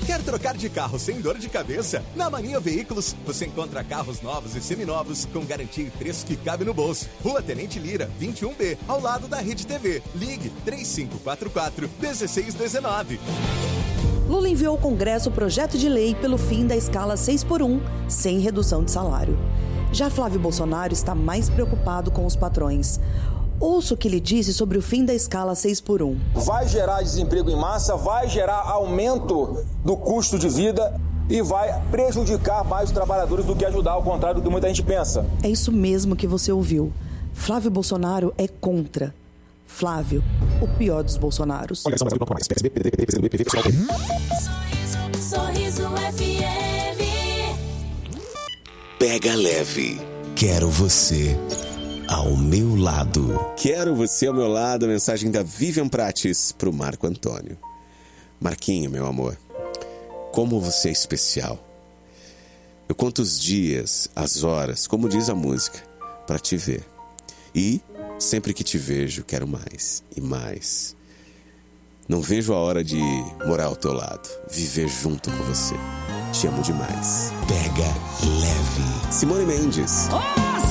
Quer trocar de carro sem dor de cabeça? Na Mania Veículos, você encontra carros novos e seminovos com garantia e preço que cabe no bolso. Rua Tenente Lira, 21B, ao lado da Rede TV. Ligue 3544-1619. Lula enviou ao Congresso o projeto de lei pelo fim da escala 6x1, sem redução de salário. Já Flávio Bolsonaro está mais preocupado com os patrões. Ouça o que ele disse sobre o fim da escala 6x1. Vai gerar desemprego em massa, vai gerar aumento do custo de vida e vai prejudicar mais os trabalhadores do que ajudar, ao contrário do que muita gente pensa. É isso mesmo que você ouviu. Flávio Bolsonaro é contra. Flávio, o pior dos Bolsonaros. Sorriso FM. Pega leve. Quero você ao meu lado. Quero você ao meu lado. A mensagem da Vivian Prates pro Marco Antônio. Marquinho, meu amor, como você é especial. Eu conto os dias, as horas, como diz a música, para te ver. E sempre que te vejo, quero mais e mais. Não vejo a hora de morar ao teu lado, viver junto com você. Te amo demais. Pega leve. Simone Mendes.